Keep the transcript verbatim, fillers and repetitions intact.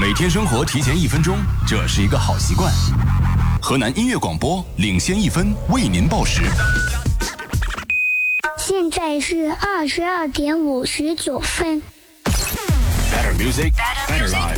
每天生活提前一分钟，这是一个好习惯。河南音乐广播领先一分，为您报时。 现在是二十二点五十九分。 Better music, better life.